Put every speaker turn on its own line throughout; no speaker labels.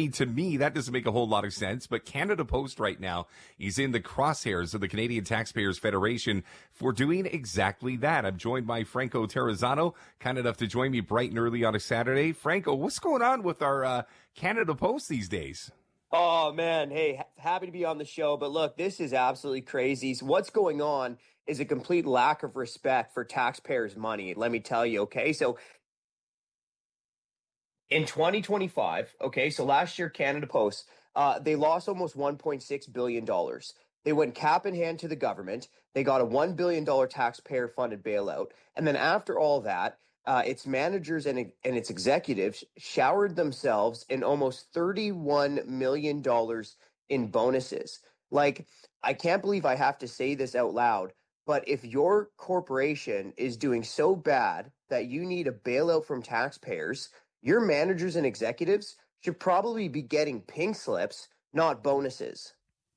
mean, to me, that doesn't make a whole lot of sense. But Canada Post right now is in the crosshairs of the Canadian Taxpayers Federation for doing exactly that. I'm joined by Franco Terrazzano, kind enough to join me bright and early on a Saturday. Franco, what's going on with our Canada Post these days?
Oh, man. Hey, happy to be on the show. But look, this is absolutely crazy. So what's going on is a complete lack of respect for taxpayers' money. Let me tell you, okay? So in 2025, okay, so last year, Canada Post, they lost almost $1.6 billion. They went cap in hand to the government. They got a $1 billion taxpayer-funded bailout. And then after all that, its managers and its executives showered themselves in almost $31 million in bonuses. Like, I can't believe I have to say this out loud, but if your corporation is doing so bad that you need a bailout from taxpayers, your managers and executives should probably be getting pink slips, not bonuses.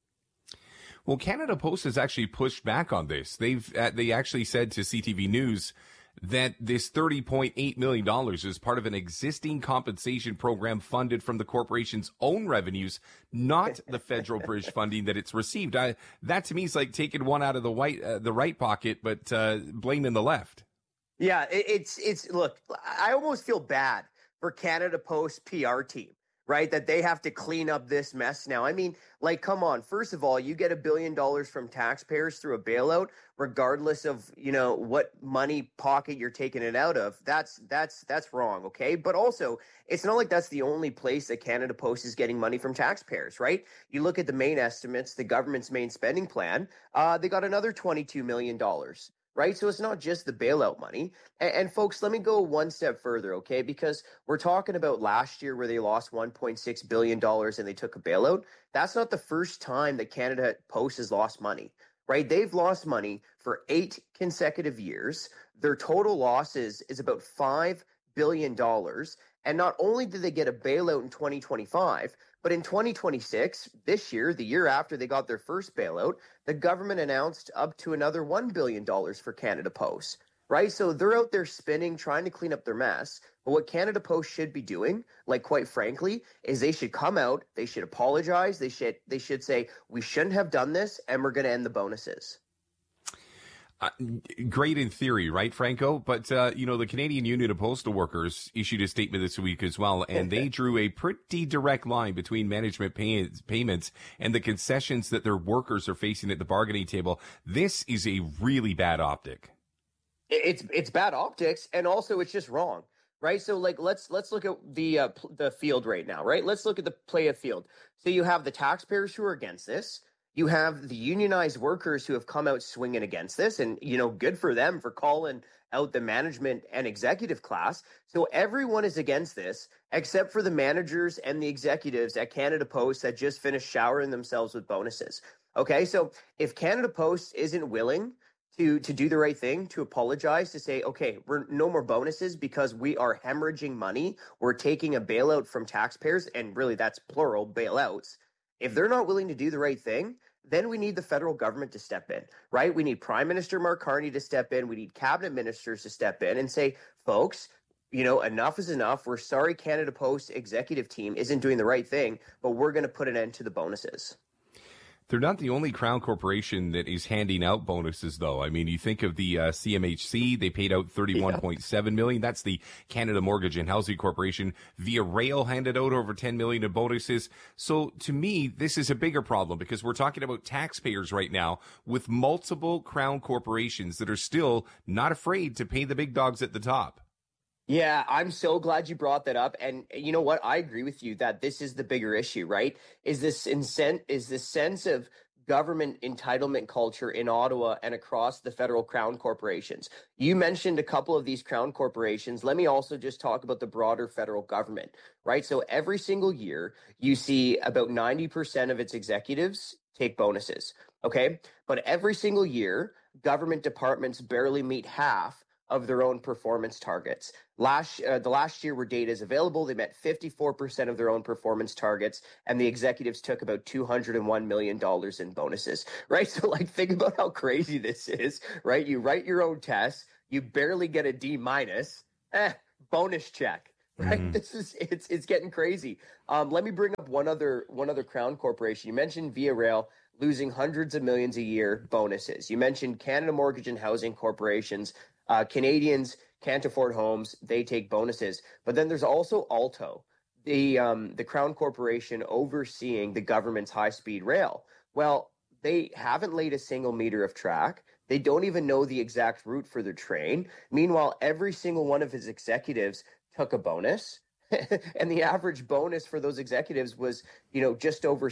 Well, Canada Post has actually pushed back on this. They actually said to CTV News that this $30.8 million is part of an existing compensation program funded from the corporation's own revenues, not the federal bridge funding that it's received. That to me is like taking one out of the right pocket, but blaming the left.
Yeah, it's look, I almost feel bad for Canada Post PR team, right? That they have to clean up this mess now. I mean, like, come on. First of all, you get $1 billion from taxpayers through a bailout, regardless of, what money pocket you're taking it out of. That's wrong. Okay. But also, it's not like that's the only place that Canada Post is getting money from taxpayers, right? You look at the main estimates, the government's main spending plan, they got another $22 million. Right? So it's not just the bailout money. And folks, let me go one step further, okay? Because we're talking about last year where they lost $1.6 billion and they took a bailout. That's not the first time that Canada Post has lost money, right? They've lost money for 8 consecutive years. Their total losses is about $5 billion. And not only did they get a bailout in 2025, but in 2026, this year, the year after they got their first bailout, the government announced up to another $1 billion for Canada Post, right? So they're out there spinning, trying to clean up their mess. But what Canada Post should be doing, like, quite frankly, is they should come out, they should apologize, they should say, we shouldn't have done this, and we're going to end the bonuses.
Great in theory, right, Franco? But, the Canadian Union of Postal Workers issued a statement this week as well, and they drew a pretty direct line between management payments and the concessions that their workers are facing at the bargaining table. This is a really bad optic.
It's bad optics, and also it's just wrong, right? So, like, let's look at the field right now, right? Let's look at the play of field. So you have the taxpayers who are against this. You have the unionized workers who have come out swinging against this, and, good for them for calling out the management and executive class. So everyone is against this except for the managers and the executives at Canada Post that just finished showering themselves with bonuses. Okay, so if Canada Post isn't willing to do the right thing, to apologize, to say, okay, we're no more bonuses because we are hemorrhaging money, we're taking a bailout from taxpayers, and really that's plural, bailouts. If they're not willing to do the right thing, then we need the federal government to step in, right? We need Prime Minister Mark Carney to step in. We need cabinet ministers to step in and say, folks, enough is enough. We're sorry Canada Post executive team isn't doing the right thing, but we're going to put an end to the bonuses.
They're not the only Crown corporation that is handing out bonuses, though. I mean, you think of the CMHC, they paid out $31.7 million. That's the Canada Mortgage and Housing Corporation. Via Rail handed out over $10 million in bonuses. So to me, this is a bigger problem because we're talking about taxpayers right now with multiple Crown corporations that are still not afraid to pay the big dogs at the top.
Yeah, I'm so glad you brought that up. And you know what? I agree with you that this is the bigger issue, right? Is this sense of government entitlement culture in Ottawa and across the federal Crown corporations. You mentioned a couple of these Crown corporations. Let me also just talk about the broader federal government, right? So every single year, you see about 90% of its executives take bonuses, okay? But every single year, government departments barely meet half of their own performance targets. The last year where data is available, they met 54% of their own performance targets, and the executives took about $201 million in bonuses, right? So, like, think about how crazy this is, right? You write your own tests, you barely get a D minus, bonus check. right? It's getting crazy. Let me bring up one other Crown corporation. You mentioned Via Rail losing hundreds of millions a year bonuses. You mentioned Canada Mortgage and Housing Corporations. Canadians can't afford homes; they take bonuses. But then there's also Alto, the Crown corporation overseeing the government's high-speed rail. Well, they haven't laid a single meter of track. They don't even know the exact route for the train. Meanwhile, every single one of his executives took a bonus. And the average bonus for those executives was, just over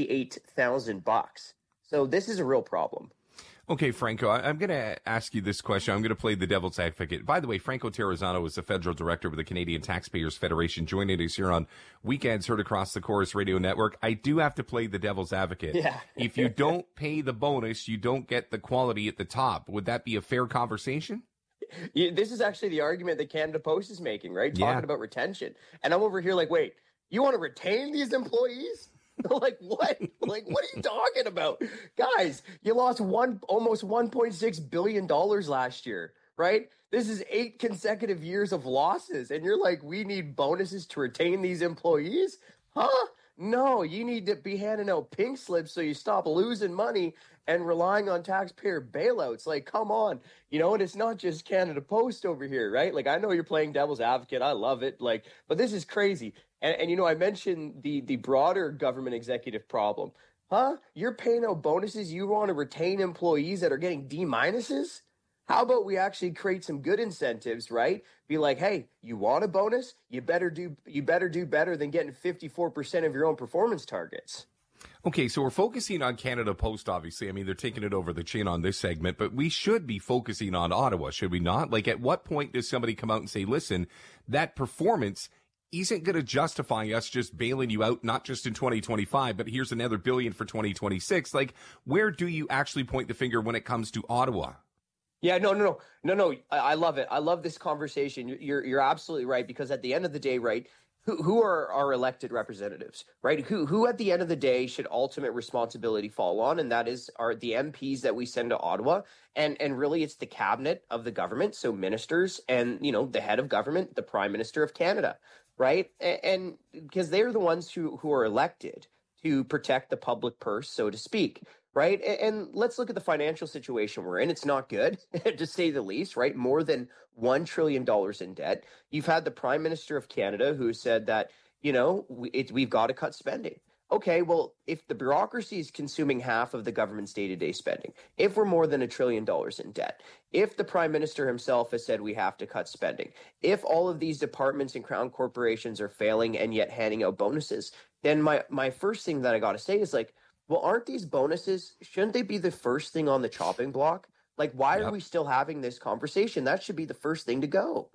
$68,000. So this is a real problem.
Okay, Franco, I'm going to ask you this question. I'm going to play the devil's advocate. By the way, Franco Terrazzano is the federal director of the Canadian Taxpayers Federation, joining us here on Weekends Heard across the Chorus Radio Network. I do have to play the devil's advocate.
Yeah.
If you don't pay the bonus, you don't get the quality at the top. Would that be a fair conversation?
This is actually the argument that Canada Post is making, right?
Yeah.
Talking about retention. And I'm over here like, wait, you want to retain these employees? Like what? Like what are you talking about? Guys, you lost almost $1.6 billion last year, right? This is 8 consecutive years of losses. And you're like, we need bonuses to retain these employees? Huh? No, you need to be handing out pink slips so you stop losing money and relying on taxpayer bailouts. Like, come on. And it's not just Canada Post over here, right? Like, I know you're playing devil's advocate. I love it. But this is crazy. And I mentioned the broader government executive problem. Huh? You're paying out bonuses. You want to retain employees that are getting D-minuses? How about we actually create some good incentives, right? Be like, hey, you want a bonus? You better do better than getting 54% of your own performance targets.
Okay, so we're focusing on Canada Post, obviously. I mean, they're taking it over the chin on this segment, but we should be focusing on Ottawa, should we not? Like, at what point does somebody come out and say, listen, that performance isn't going to justify us just bailing you out, not just in 2025, but here's another $1 billion for 2026. Like, where do you actually point the finger when it comes to Ottawa?
Yeah, no. I love it. I love this conversation. You're absolutely right, because at the end of the day, right, who are our elected representatives, right? Who at the end of the day should ultimate responsibility fall on? And that are the MPs that we send to Ottawa. And really it's the cabinet of the government. So ministers and, the head of government, the Prime Minister of Canada, right? And because they're the ones who are elected to protect the public purse, so to speak. Right. And let's look at the financial situation we're in. It's not good, to say the least, right? More than $1 trillion in debt. You've had the Prime Minister of Canada who said that, we've got to cut spending. Okay, well, if the bureaucracy is consuming half of the government's day-to-day spending, if we're more than $1 trillion in debt, if the Prime Minister himself has said we have to cut spending, if all of these departments and Crown corporations are failing and yet handing out bonuses, then my first thing that I got to say is like, well, aren't these bonuses, shouldn't they be the first thing on the chopping block? Like, why are we still having this conversation? That should be the first thing to go.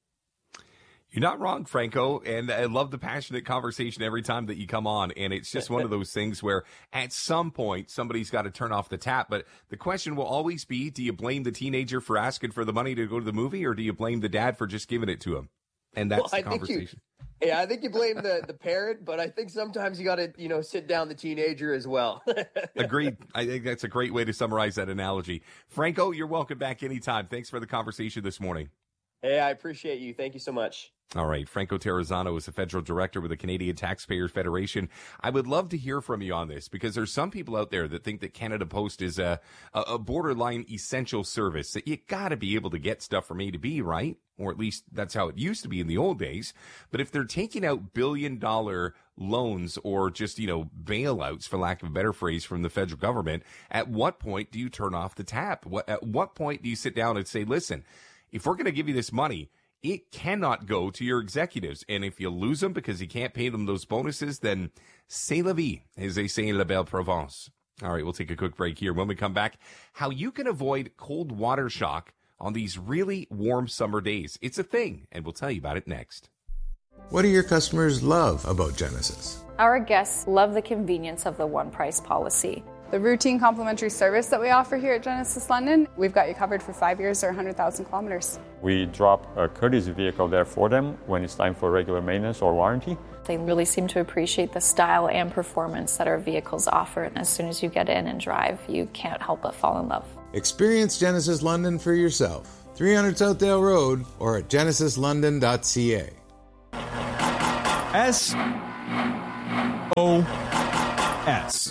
You're not wrong, Franco, and I love the passionate conversation every time that you come on, and it's just one of those things where at some point somebody's got to turn off the tap, but the question will always be, do you blame the teenager for asking for the money to go to the movie, or do you blame the dad for just giving it to him? And that's the conversation.
I think you blame the parent, but I think sometimes you got to, sit down the teenager as well.
Agreed. I think that's a great way to summarize that analogy. Franco, you're welcome back anytime. Thanks for the conversation this morning.
Hey, I appreciate you. Thank you so much.
All right. Franco Terrazzano is the federal director with the Canadian Taxpayers Federation. I would love to hear from you on this, because there's some people out there that think that Canada Post is a borderline essential service, that you got to be able to get stuff from A to B, right? Or at least that's how it used to be in the old days. But if they're taking out $1 billion loans or just, bailouts, for lack of a better phrase, from the federal government, at what point do you turn off the tap? At what point do you sit down and say, listen, if we're going to give you this money, it cannot go to your executives. And if you lose them because you can't pay them those bonuses, then c'est la vie, as they say in La Belle Provence. All right, we'll take a quick break here. When we come back, how you can avoid cold water shock on these really warm summer days. It's a thing, and we'll tell you about it next.
What do your customers love about Genesis?
Our guests love the convenience of the one price policy.
The routine complimentary service that we offer here at Genesis London, we've got you covered for 5 years or 100,000 kilometers.
We drop a courtesy vehicle there for them when it's time for regular maintenance or warranty.
They really seem to appreciate the style and performance that our vehicles offer, and as soon as you get in and drive, you can't help but fall in love.
Experience Genesis London for yourself. 300 Southdale Road or at genesislondon.ca.
SOS.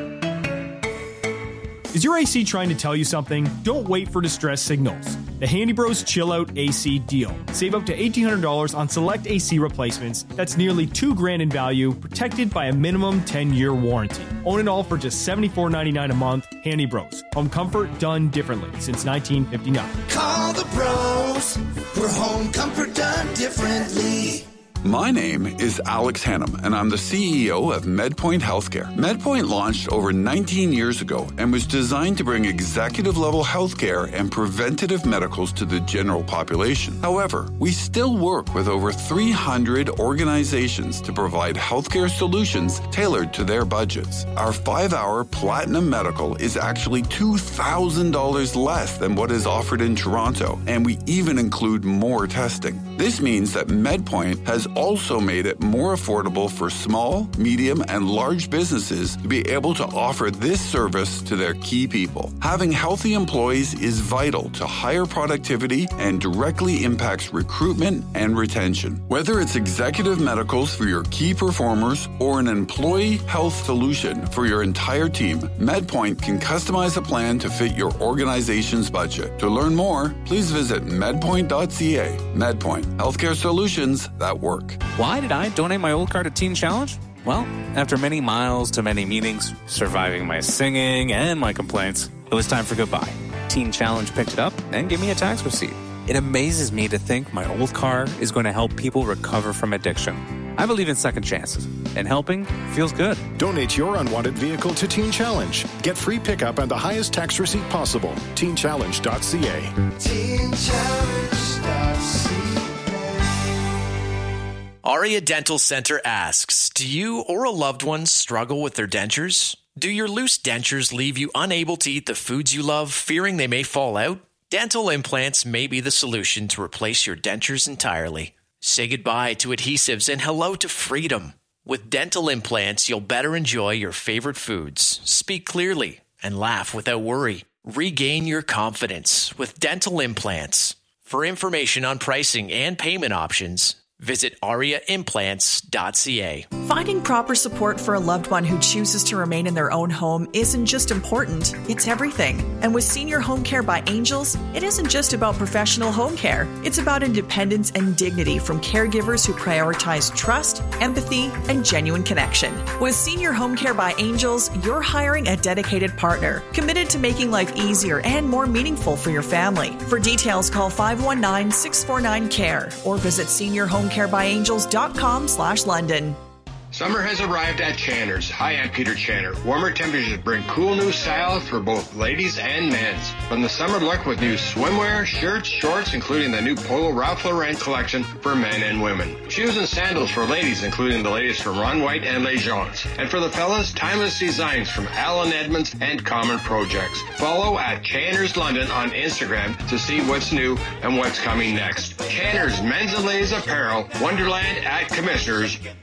Is your AC trying to tell you something? Don't wait for distress signals. The Handy Bros Chill Out AC deal. Save up to $1,800 on select AC replacements. That's nearly $2,000 in value, protected by a minimum 10-year warranty. Own it all for just $74.99 a month. Handy Bros. Home comfort done differently since 1959.
Call the bros for home comfort done differently.
My name is Alex Hannum, and I'm the CEO of MedPoint Healthcare. MedPoint launched over 19 years ago and was designed to bring executive-level healthcare and preventative medicals to the general population. However, we still work with over 300 organizations to provide healthcare solutions tailored to their budgets. Our 5-hour Platinum Medical is actually $2,000 less than what is offered in Toronto, and we even include more testing. This means that MedPoint has also made it more affordable for small, medium, and large businesses to be able to offer this service to their key people. Having healthy employees is vital to higher productivity and directly impacts recruitment and retention. Whether it's executive medicals for your key performers or an employee health solution for your entire team, MedPoint can customize a plan to fit your organization's budget. To learn more, please visit medpoint.ca. MedPoint, healthcare solutions that work.
Why did I donate my old car to Teen Challenge? Well, after many miles to many meetings, surviving my singing and my complaints, it was time for goodbye. Teen Challenge picked it up and gave me a tax receipt. It amazes me to think my old car is going to help people recover from addiction. I believe in second chances, and helping feels good.
Donate your unwanted vehicle to Teen Challenge. Get free pickup and the highest tax receipt possible. TeenChallenge.ca.
TeenChallenge.ca.
Aria Dental Center asks, do you or a loved one struggle with their dentures? Do your loose dentures leave you unable to eat the foods you love, fearing they may fall out? Dental implants may be the solution to replace your dentures entirely. Say goodbye to adhesives and hello to freedom. With dental implants, you'll better enjoy your favorite foods, speak clearly, and laugh without worry. Regain your confidence with dental implants. For information on pricing and payment options, visit ariaimplants.ca.
Finding proper support for a loved one who chooses to remain in their own home isn't just important, it's everything. And with Senior Home Care by Angels, it isn't just about professional home care. It's about independence and dignity from caregivers who prioritize trust, empathy, and genuine connection. With Senior Home Care by Angels, you're hiring a dedicated partner, committed to making life easier and more meaningful for your family. For details, call 519-649-CARE or visit seniorhomecarebyangels.com/London.
Summer has arrived at Channer's. Hi, I'm Peter Channer. Warmer temperatures bring cool new styles for both ladies and men's. From the summer look with new swimwear, shirts, shorts, including the new Polo Ralph Lauren collection for men and women. Shoes and sandals for ladies, including the latest from Ron White and Les Gens. And for the fellas, timeless designs from Alan Edmonds and Common Projects. Follow at Channer's London on Instagram to see what's new and what's coming next. Channer's Men's and Ladies Apparel, Wonderland at Commissioners,